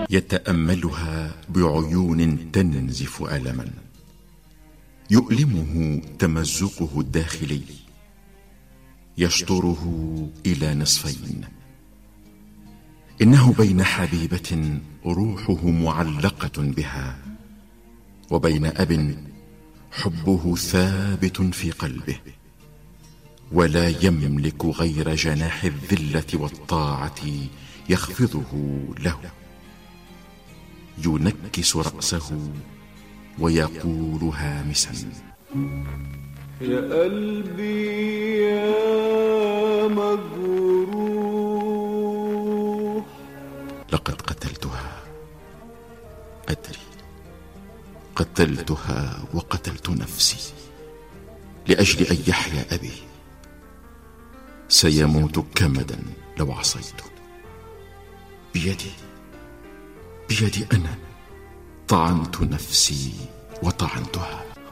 يتأملها بعيون تنزف ألما، يؤلمه تمزقه الداخلي، يشطره إلى نصفين. إنه بين حبيبة روحه معلقة بها، وبين أب حبه ثابت في قلبه، ولا يملك غير جناح الذلة والطاعة يخفضه له. ينكس رأسه ويقول هامسا: يا قلبي يا مجروح، لقد قتلتها، أدري، قتلتها وقتلت نفسي لأجل أن يحيا أبي. سيموت كمدا لو عصيته. بيدي أنا طعنت نفسي وطعنتها.